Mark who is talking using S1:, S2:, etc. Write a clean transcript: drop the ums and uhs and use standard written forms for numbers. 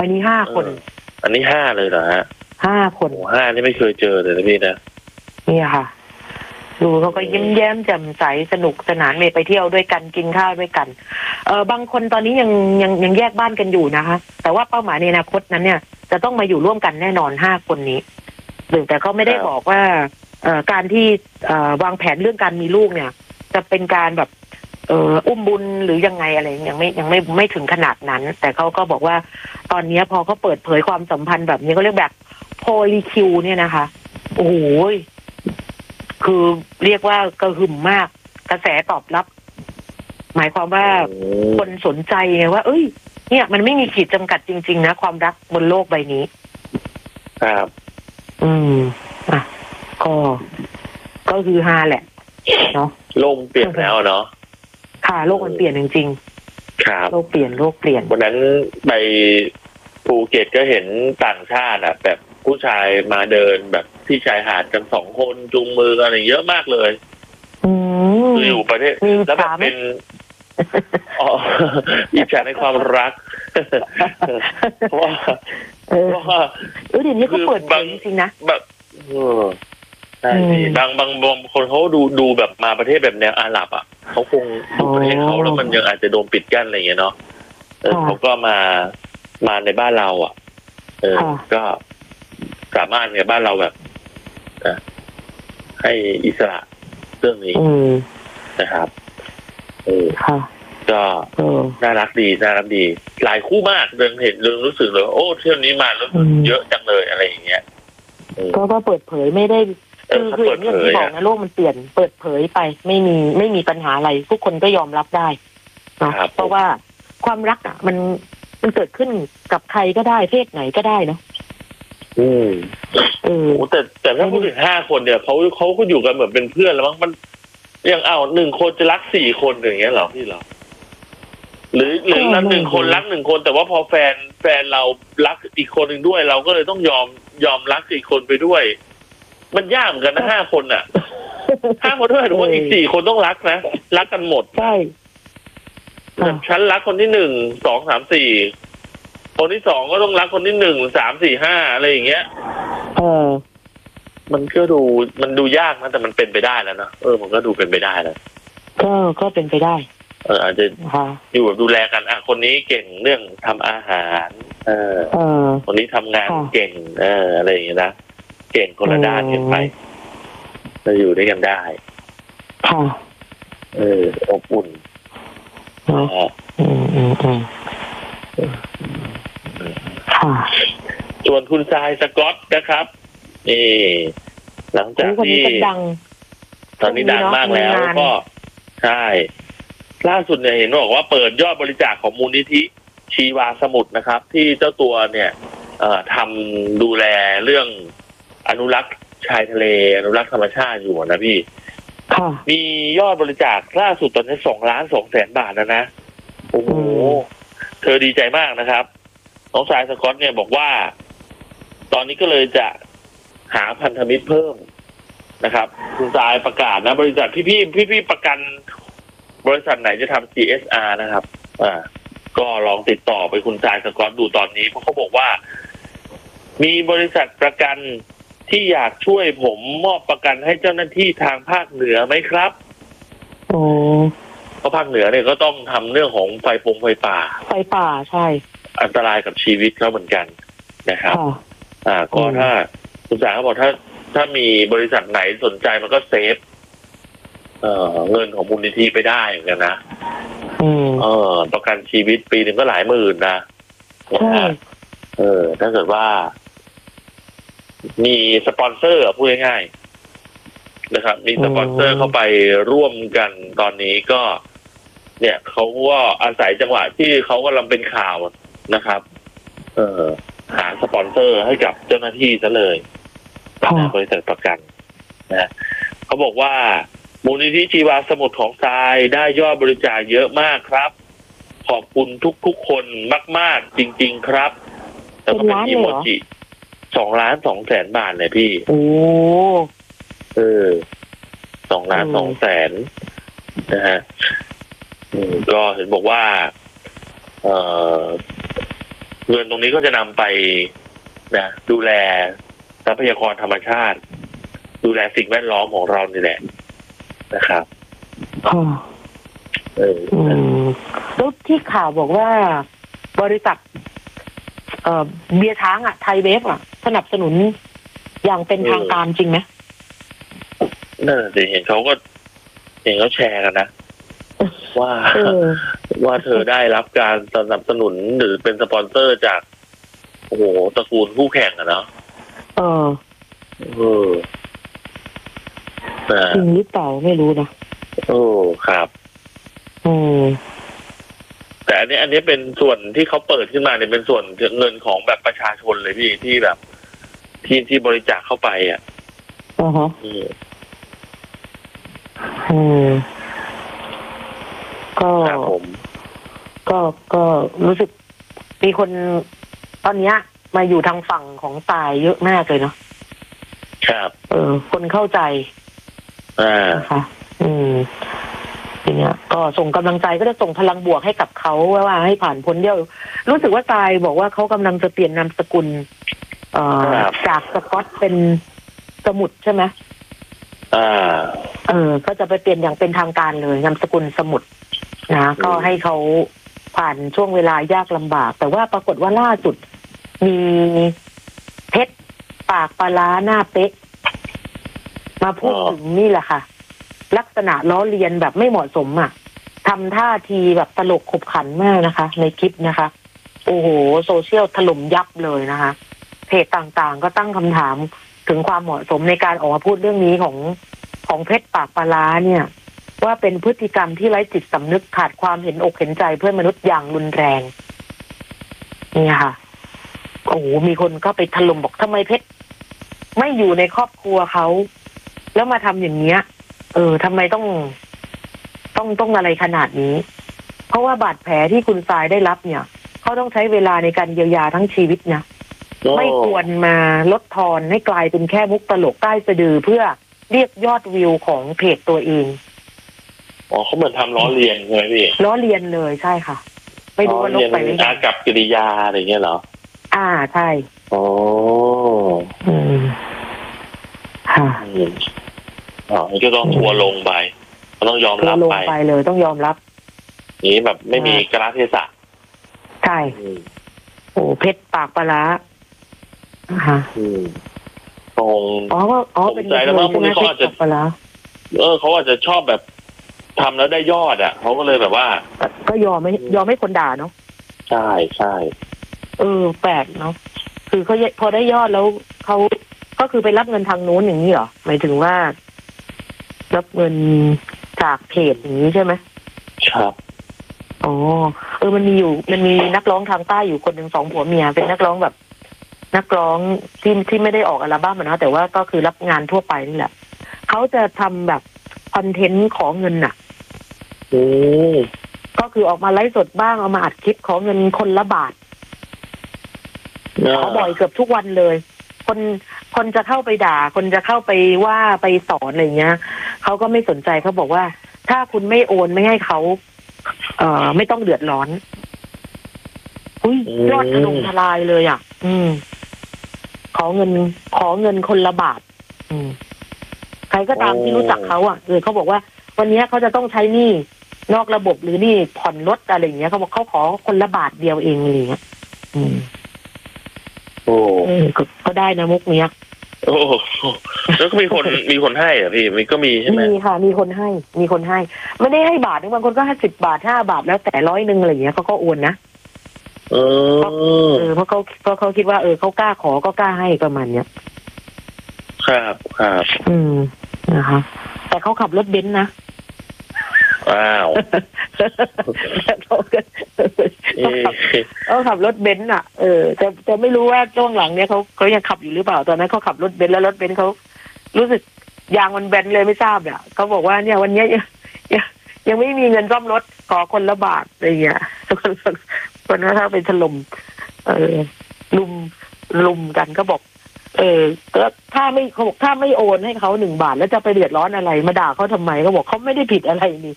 S1: อันนี้5 คน
S2: อันนี้5เลยเหรอฮะ
S1: 5 คน
S2: 5นี่ไม่เคยเจอเลยนะพี่นะ
S1: นี่ค่ะดูเขาก็ยิ้มแย้มแจ่มใสสนุกสนานไปเที่ยวด้วยกันกินข้าวด้วยกันบางคนตอนนี้ยังแยกบ้านกันอยู่นะคะแต่ว่าเป้าหมายในอนาคตนั้นเนี่ยจะต้องมาอยู่ร่วมกันแน่นอน5 คนนี้แต่เขาไม่ได้บอกว่าการที่วางแผนเรื่องการมีลูกเนี่ยจะเป็นการแบบอุ้มบุญหรือยังไงอะไรยังไม่ถึงขนาดนั้นแต่เขาก็บอกว่าตอนนี้พอเขาเปิดเผยความสัมพันธ์แบบนี้เขาเรียกแบบโพลีคิวเนี่ยนะคะโอ้โหคือเรียกว่ากระหึ่มมากกระแสตอบรับหมายความว่าคนสนใจไงว่าเนี่ยมันไม่มีขีดจำกัดจริงๆนะความรักบนโลกใบนี้
S2: ครับ
S1: ก็คือฮาแหละเนาะ
S2: โลกเปลี่ยนแล้วเนาะ
S1: ค่ะโลกมันเปลี่ยนจริง
S2: ๆครับ
S1: โลกเปลี่ยน
S2: วันนั้นไปภูเก็ตก็เห็นต่างชาติแบบผู้ชายมาเดินแบบที่ชายหาดกัน2 คนจูงมือกันอะไรเยอะมากเลยคืออยู่ประเทศแล้วแบบเป็นอิจฉาในความรักเพราะว่า
S1: เดี๋ยวนี้เขาเปิดจริงๆนะ
S2: แบบใช่บางคนเขาดูแบบมาประเทศแบบแนวอาหรับเขาคงอยู่ประเทศเขาแล้วมันยังอาจจะโดนปิดกั้นอะไรอย่างเงี้ยเนาะเขาก็มาในบ้านเราก็สามารถในบ้านเราแบบให้อิสระเรื่องนี้นะครับก็น่ารักดีหลายคู่มากเห็นรู้สึกเลยโอ้เที่ยวนี้มาแล้วเยอะจังเลยอะไรอย่างเงี้ย
S1: ก็เปิดเผยไม่ได้คืออย่างที่บอกนะโลกมันเปลี่ยนเปิดเผยไปไม่มีปัญหาอะไรทุกคนก็ยอมรับได้เพราะว่าความรักมันเกิดขึ้นกับใครก็ได้เพศไหนก็ได้เนาะ
S2: แต่ถ้าพูดถึง5 คนเนี่ยเขาก็อยู่กันเหมือนเป็นเพื่อนแล้วมั้งมันยัง1 คนจะรัก4 คนอย่างเงี้ยเหรอพี่เหรอหรือ1 คนรัก1 คนแต่ว่าพอแฟนเรารักอีกคนหนึ่งด้วยเราก็เลยต้องยอมรักอีกคนไปด้วยมันยากเหมือนกันนะ5 คน5 คนด้วยหรือว่าอีก4 คนต้องรักนะรักกันหมด
S1: ใช่
S2: ฉันรักคนที่1 2 3 4คนที่2ก็ต้องรักคนที่1 3 4 5อะไรอย่างเงี้ยมันก็ดูยากนะแต่มันเป็นไปได้แล้วนะมันก็ดูเป็นไปได้แล้ว
S1: ก็เป็นไปได้
S2: อาจจะอยู่แบบดูแลกันคนนี้เก่งเรื่องทำอาหารคนนี้ทำงานเก่งอะไรอย่างเงี้ยนะเก่งคนละด้านกันไปจะอยู่ด้วยกันได้อบอุ่นส่วนคุณทรายสก๊อตนะครับนี่หลังจากที่ตอนนี้ดังมากแล้วก็ใช่ล่าสุดเนี่ยเห็นบอกว่าเปิดยอดบริจาคของมูลนิธิชีวาสมุทรนะครับที่เจ้าตัวเนี่ยทำดูแลเรื่องอนุรักษ์ชายทะเลอนุรักษ์ธรรมชาติอยู่นะพี่มียอดบริจาคล่าสุดตอนนี้2,200,000 บาทนะโอ้โหเธอดีใจมากนะครับน้องชายสก๊อตเนี่ยบอกว่าตอนนี้ก็เลยจะหาพันธมิตรเพิ่มนะครับคุณทรายประกาศนะบริษัทพี่ประกันบริษัทไหนจะทำ CSR นะครับก็ลองติดต่อไปคุณทรายสก๊อตดูตอนนี้เพราะเขาบอกว่ามีบริษัทประกันที่อยากช่วยผมมอบประกันให้เจ้าหน้าที่ทางภาคเหนือไหมครับเพราะภาคเหนือเนี่ยก็ต้องทำเรื่องของไฟป่าใช่อันตรายกับชีวิตเขาเหมือนกันนะครับก็ถ้าคุณสาเขาบอกถ้ามีบริษัทไหนสนใจมันก็เซฟเงินของมูลนิธิไปได้เหมือนกันนะประกันชีวิตปีหนึ่งก็หลายหมื่นนะถ้าเกิดว่ามีสปอนเซอร์พูดง่ายๆนะครับมีสปอนเซอร์เข้าไปร่วมกันตอนนี้ก็เนี่ยเขาก็อาศัยจังหวะที่เขากำลังเป็นข่าวนะครับหาสปอนเซอร์ให้กับเจ้าหน้าที่ซะเลยบริษัทประกันนะเขาบอกว่ามูลนิธิชีวาสมุทรของทรายได้ยอดบริจาคเยอะมากครับขอบคุณทุกคนมากๆจริงๆครับแล้วก็เป็นอีโมจิ2,200,000 บาทเลยพี่2,200,000นะฮะก็เห็นบอกว่าเงินตรงนี้ก็จะนำไปนะดูแลทรัพยากรธรรมชาติดูแลสิ่งแวดล้อมของเรานี่แหละนะครับ
S1: แล้วที่ข่าวบอกว่าบริษัทเบียร์ช้างไทยเวฟสนับสนุนอย่างเป็นทางการจริงไหม
S2: นั่นสิเห็นเขาแชร์กันนะว่าเธอได้รับการสนับสนุนหรือเป็นสปอนเซอร์จากโอ้โหตระกูลคู่แข่งอะเนาะ
S1: จริงหรือเปล่าไม่รู้นะ
S2: ครับแต่อันนี้เป็นส่วนที่เขาเปิดขึ้นมาเนี่ยเป็นส่วนเงินของแบบประชาชนเลยพี่ที่แบบที่บริจาคเข้าไป
S1: ก็รู้สึกมีคนตอนนี้มาอยู่ทางฝั่งของตายเยอะมากเลยเนาะ
S2: ครับ
S1: คนเข้าใจนะคะทีเนี้ยก็ส่งกำลังใจก็จะส่งพลังบวกให้กับเขาว่าให้ผ่านพ้นเดียวรู้สึกว่าตายบอกว่าเขากำลังจะเปลี่ยนนามสกุลจากสกอตเป็นสมุทรใช่ไหมก็จะไปเปลี่ยนอย่างเป็นทางการเลยนามสกุลสมุทรนะก็ให้เขาผ่านช่วงเวลายากลำบากแต่ว่าปรากฏว่าล่าสุดมีเพชรปากปลาร้าหน้าเป๊ะมาพูดถึงนี่แหละค่ะลักษณะล้อเลียนแบบไม่เหมาะสมทำท่าทีแบบตลกขบขันมากนะคะในคลิปนะคะโอ้โหโซเชียลถล่มยับเลยนะคะเพจต่างๆก็ตั้งคำถามถึงความเหมาะสมในการออกมาพูดเรื่องนี้ของเพชรปากปลาร้าเนี่ยว่าเป็นพฤติกรรมที่ไร้จิตสำนึกขาดความเห็นอกเห็นใจเพื่อนมนุษย์อย่างรุนแรงนี่ค่ะโอ้โหมีคนก็ไปถล่มบอกทำไมเพชรไม่อยู่ในครอบครัวเขาแล้วมาทำอย่างเนี้ยทำไมต้องอะไรขนาดนี้เพราะว่าบาดแผลที่คุณทรายได้รับเนี่ยเขาต้องใช้เวลาในการเยียวยาทั้งชีวิตนะไม่ควรมาลดทอนให้กลายเป็นแค่มุกตลกใต้สะดือเพื่อเรียกยอดวิวของเพจตัวเอง
S2: เขาเหมือนทำล้อเลียนใช่ไหมพี่
S1: ล้อเลียนเลยใช่ค่ะไม่รู้ว่าลบไปไม่ได้
S2: กับกิริยาอะไรเงี้ยเหรอ
S1: ใช่ค่ะ
S2: นี่ก็ต้องทัวลงไปต้องยอมรับ
S1: ไปเลยต้องยอมรับ
S2: นี้แบบไม่มีกราเทศะ
S1: ใช่โอ้เพชรปากปลา
S2: เป็นใจแล้วว่าพวกนี้เขาอาจจะเขาอาจจะชอบแบบทำแล้วได้ยอดเขาก็เลยแบบว่า
S1: ก็ยอมไม่คนด่าเนาะ
S2: ใช่
S1: แปลกเนาะคือเขาพอได้ยอดแล้วเขาก็คือไปรับเงินทางนู้นอย่างนี้เหรอหมายถึงว่ารับเงินจากเพจอย่างนี้ใช่ไหม
S2: ครับ
S1: มันมีนักร้องทางใต้อยู่คนหนึ่ง2 ผัวเมียเป็นนักร้องแบบนักร้องที่ไม่ได้ออกอัลบั้มนะแต่ว่าก็คือรับงานทั่วไปนี่แหละเขาจะทำแบบคอนเทนต์ขอเงินก็คือออกมาไลฟ์สดบ้างเอามาอัดคลิปขอเงินคนละบาทขอบ่อยเกือบทุกวันเลยคนจะเข้าไปด่าคนจะเข้าไปว่าไปสอนอะไรเงี้ยเขาก็ไม่สนใจเขาบอกว่าถ้าคุณไม่โอนไม่ให้เขาไม่ต้องเดือดร้อนยอดถล่มทลายเลยขอเงินคนละบาทใครก็ตามที่รู้จักเขาเขาบอกว่าวันนี้เขาจะต้องใช้หนี้นอกระบบหรือหนี้ผ่อนรถอะไรอย่างเงี้ยเขาบอกเขาขอคนละบาทเดียวเองอะไรเงี้ยก็ได้นะมุกเนี้ย
S2: แล้วก็มีคนให้อ่ะพี่มันก็มีใช่ไหม
S1: มีค่ะมีคนให้ไม่ได้ให้บาทนึงบางคนก็ให้10 บาท5 บาทแล้วแต่100อะไรอย่างเงี้ยเขาก็โอนนะเพราะเขาคิดว่าเขากล้าขอก็กล้าให้ประมาณเนี้ย
S2: ครับ
S1: นะคะแต่เขาขับรถเบนซ์นะเขาขับรถเบนซ์แต่ไม่รู้ว่าช่วงหลังเนี้ยเขายังขับอยู่หรือเปล่าตอนนั้นเขาขับรถเบนซ์แล้วรถเบนซ์เขารู้สึกยางมันแบนเลยไม่ทราบเนี่ยเขาบอกว่าเนี่ยวันนี้ยังไม่มีเงินซ่อมรถขอคนละบาทอะไรเงี้ยคนนั้นเขาไปถล่มลุมกันก็บอกก็ถ้าไม่โอนให้เขา1 บาทแล้วจะไปเดือดร้อนอะไรมาด่าเขาทำไมเขาบอกเขาไม่ได้ผิดอะไรนี่